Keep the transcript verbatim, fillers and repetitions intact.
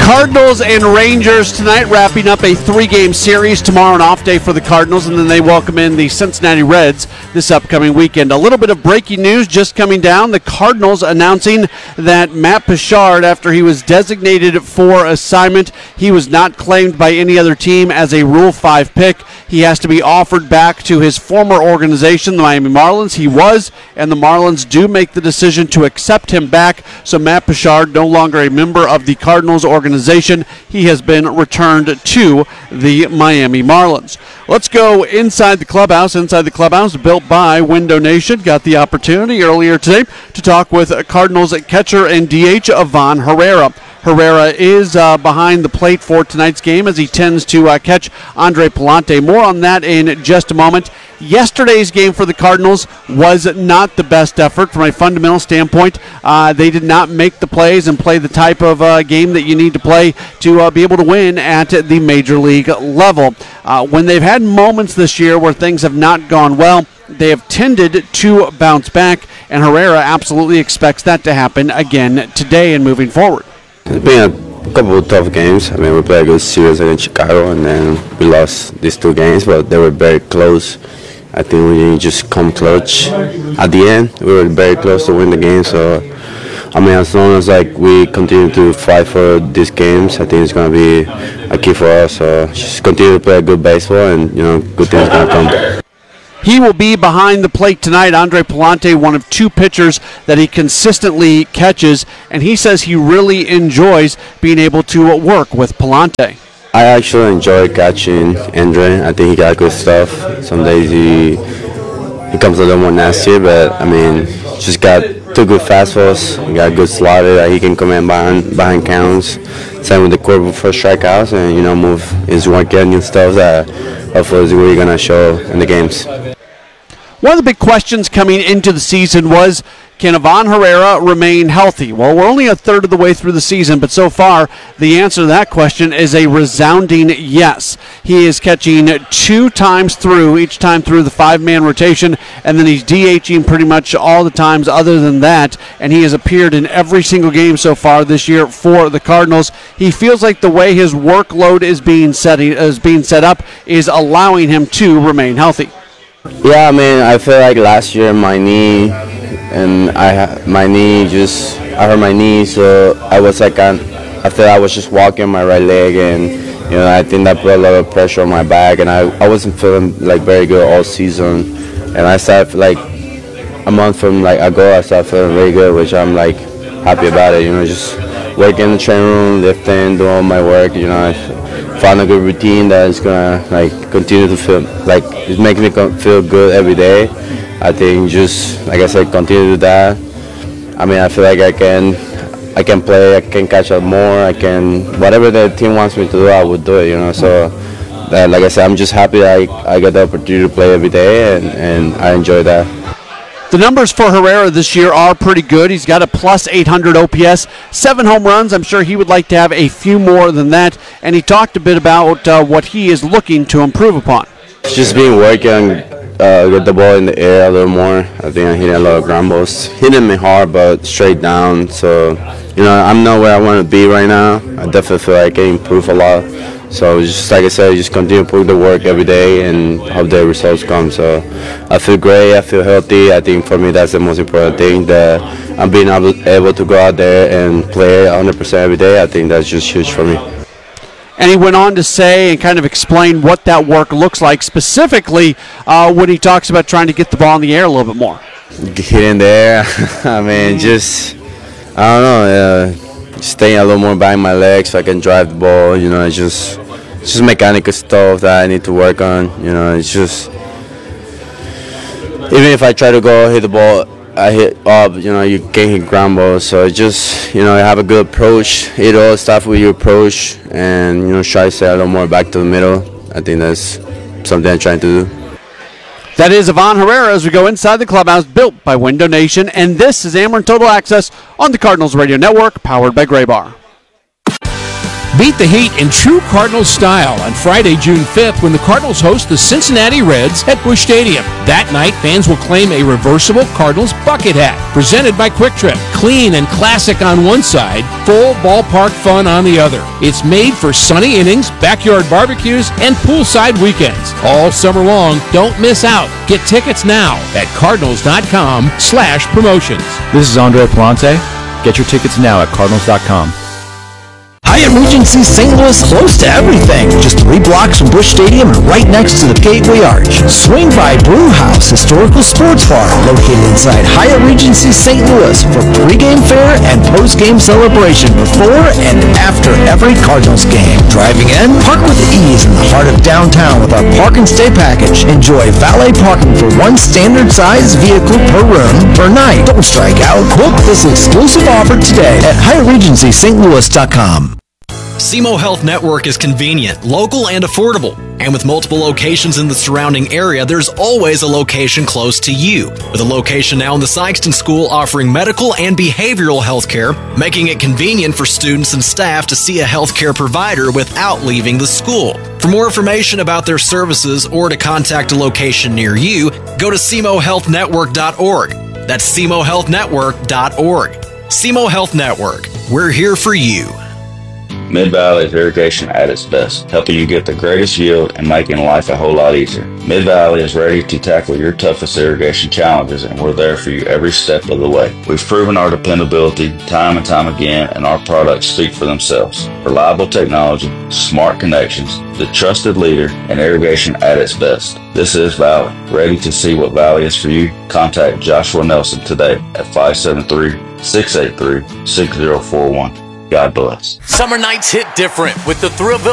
Cardinals and Rangers tonight, wrapping up a three-game series. Tomorrow an off day for the Cardinals, and then they welcome in the Cincinnati Reds this upcoming weekend. A little bit of breaking news just coming down. The Cardinals announcing that Matt Pichard, after he was designated for assignment, he was not claimed by any other team as a Rule five pick. He has to be offered back to his former organization, the Miami Marlins. He was, and the Marlins do make the decision to accept him back. So Matt Pichard, no longer a member of the Cardinals organization, he has been returned to the Miami Marlins. Let's go inside the clubhouse. Inside the clubhouse, built by Window Nation. Got the opportunity earlier today to talk with Cardinals catcher and D H Ivan Herrera. Herrera is uh, behind the plate for tonight's game as he tends to uh, catch Andre Pallante. More on that in just a moment. Yesterday's game for the Cardinals was not the best effort from a fundamental standpoint. Uh, they did not make the plays and play the type of uh, game that you need to play to uh, be able to win at the major league level. Uh, when they've had moments this year where things have not gone well, they have tended to bounce back, and Herrera absolutely expects that to happen again today and moving forward. It's been a couple of tough games. I mean, we played a good series against Chicago, and then we lost these two games, but they were very close. I think we just come clutch at the end. We were very close to win the game, so I mean, as long as like we continue to fight for these games, I think it's gonna be a key for us. So just continue to play a good baseball, and you know, good things gonna come. He will be behind the plate tonight. Andre Pallante, one of two pitchers that he consistently catches, and he says he really enjoys being able to work with Pallante. I actually enjoy catching Andre. I think he got good stuff. Some days he he comes a little more nasty, but I mean, just got two good fastballs. He got a good slider that he can come in behind behind counts. Same with the curve for strikeouts, and you know, move his work and stuff that hopefully is really gonna show in the games. One of the big questions coming into the season was, can Ivan Herrera remain healthy? Well, we're only a third of the way through the season, but so far the answer to that question is a resounding yes. He is catching two times through, each time through the five-man rotation, and then he's DHing pretty much all the times other than that, and he has appeared in every single game so far this year for the Cardinals. He feels like the way his workload is being set, is being set up is allowing him to remain healthy. Yeah, I mean, I feel like last year my knee, and I my knee just, I hurt my knee, so I was like, on, I feel I was just walking my right leg, and you know, I think that put a lot of pressure on my back, and I, I wasn't feeling like very good all season, and I started like a month from like ago, I started feeling very good, which I'm like happy about it, you know, just working in the training room, lifting, doing all my work, you know. I, Find a good routine that is gonna like continue to feel like it's making me feel good every day. I think just like I said, continue to do that. I mean, I feel like I can, I can play, I can catch up more, I can whatever the team wants me to do, I would do it. You know, so that, like I said, I'm just happy I I get the opportunity to play every day, and and I enjoy that. The numbers for Herrera this year are pretty good. He's got a plus eight hundred O P S, seven home runs. I'm sure he would like to have a few more than that. And he talked a bit about uh, what he is looking to improve upon. It's just been working, uh, get the ball in the air a little more. I think I'm hitting a lot of ground balls. Hitting me hard, but straight down. So, you know, I'm not where I want to be right now. I definitely feel like I can improve a lot. So just like I said, just continue to put the work every day and hope the results come. So I feel great, I feel healthy. I think for me that's the most important thing, that I'm being able, able to go out there and play one hundred percent every day. I think that's just huge for me. And he went on to say and kind of explain what that work looks like, specifically uh, when he talks about trying to get the ball in the air a little bit more. Get in there, I mean, just, I don't know, uh, staying a little more behind my legs so I can drive the ball. You know, it's just it's just mechanical stuff that I need to work on. You know, it's just even if I try to go hit the ball, I hit up. You know, you can't hit ground balls. So it's just, you know, have a good approach. It all starts with your approach, and you know, try to stay a little more back to the middle. I think that's something I'm trying to do. That is Ivan Herrera as we go inside the clubhouse, built by Window Nation. And this is Ameren Total Access on the Cardinals Radio Network, powered by Graybar. Beat the heat in true Cardinals style on Friday, June fifth, when the Cardinals host the Cincinnati Reds at Busch Stadium. That night, fans will claim a reversible Cardinals bucket hat, presented by Quick Trip. Clean and classic on one side, full ballpark fun on the other. It's made for sunny innings, backyard barbecues, and poolside weekends. All summer long, don't miss out. Get tickets now at cardinals.com slash promotions. This is Andre Palante. Get your tickets now at cardinals dot com. Hyatt Regency Saint Louis, close to everything. Just three blocks from Busch Stadium and right next to the Gateway Arch. Swing by Brew House Historical Sports Bar, located inside Hyatt Regency Saint Louis for pregame fare and postgame celebration before and after every Cardinals game. Driving in, park with ease in the heart of downtown with our park and stay package. Enjoy valet parking for one standard size vehicle per room per night. Don't strike out. Book this exclusive offer today at hyatt regency st louis dot com. S E M O Health Network is convenient, local, and affordable. And with multiple locations in the surrounding area, there's always a location close to you. With a location now in the Sykeston School offering medical and behavioral health care, making it convenient for students and staff to see a healthcare provider without leaving the school. For more information about their services or to contact a location near you, go to S E M O health network dot org. That's S E M O health network dot org. S E M O Health Network. We're here for you. Mid-Valley is irrigation at its best, helping you get the greatest yield and making life a whole lot easier. Mid-Valley is ready to tackle your toughest irrigation challenges, and we're there for you every step of the way. We've proven our dependability time and time again, and our products speak for themselves. Reliable technology, smart connections, the trusted leader, and irrigation at its best. This is Valley. Ready to see what Valley is for you? Contact Joshua Nelson today at five seven three, six eight three, six zero four one. God bless. Summer nights hit different with the Thrillville